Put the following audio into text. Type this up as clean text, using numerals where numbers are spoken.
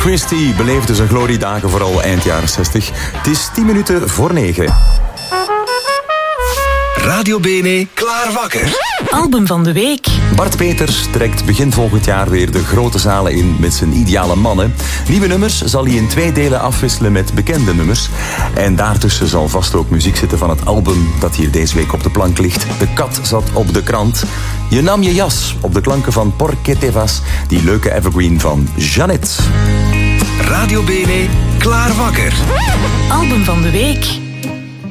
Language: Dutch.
Christie beleefde zijn gloriedagen vooral eind jaren 60. Het is 10 minuten voor 9. Radio Bene, klaar wakker. Album van de week. Bart Peters trekt begin volgend jaar weer de grote zalen in met zijn Ideale Mannen. Nieuwe nummers zal hij in 2 delen afwisselen met bekende nummers. En daartussen zal vast ook muziek zitten van het album dat hier deze week op de plank ligt. De kat zat op de krant. Je nam je jas op de klanken van Porque te vas, die leuke evergreen van Jeannette. Radio Bene, klaar wakker. Album van de week.